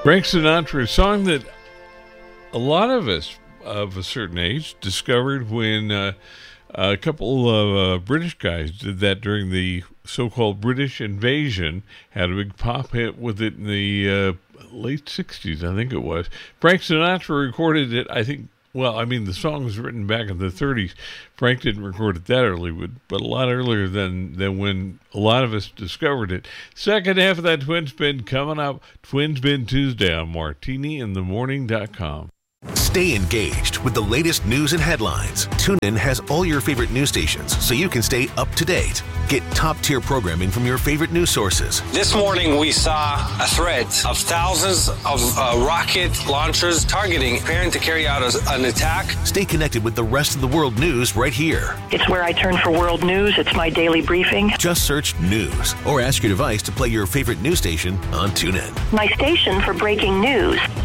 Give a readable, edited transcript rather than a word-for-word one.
Frank Sinatra, a song that a lot of us of a certain age discovered when a couple of British guys did that during the so-called British invasion, had a big pop hit with it in the late 60s, I think it was. Frank Sinatra recorded it, I think, well, I mean, the song was written back in the 30s. Frank didn't record it that early, but a lot earlier than when a lot of us discovered it. Second half of that Twin Spin coming up, Twin Spin Tuesday on MartiniInTheMorning.com. Stay engaged with the latest news and headlines. TuneIn has all your favorite news stations so you can stay up to date. Get top-tier programming from your favorite news sources. This morning, we saw a threat of thousands of rocket launchers preparing to carry out an attack. Stay connected with the rest of the world news right here. It's where I turn for world news. It's my daily briefing. Just search news or ask your device to play your favorite news station on TuneIn. My station for breaking news.